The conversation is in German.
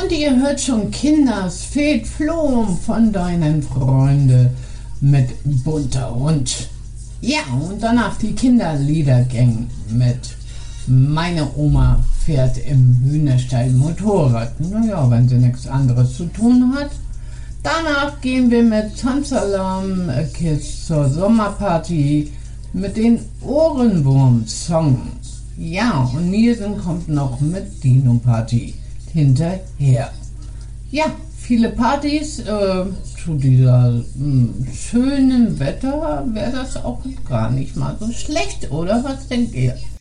Und ihr hört schon, Kinders fehlt Floh von deinen Freunden mit bunter Hund. Ja, und danach die Kinderliedergang mit Meine Oma fährt im Hühnerstall Motorrad. Naja, wenn sie nichts anderes zu tun hat. Danach gehen wir mit Tanzalarm Kids zur Sommerparty mit den Ohrenwurm-Song. Ja, und Nielsen kommt noch mit Dino Party hinterher. Ja, viele Partys zu dieser schönen Wetter wäre das auch gar nicht mal so schlecht, oder? Was denkt ihr?